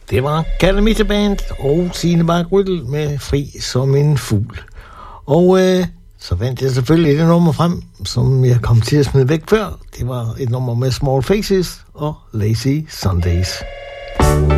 Det var Calamita Band og Signe Bach Ryttel med Fri som en fugl. Og så vandt jeg selvfølgelig det nummer frem, som jeg kom til at smide væk før. Det var et nummer med Small Faces og Lazy Sundays.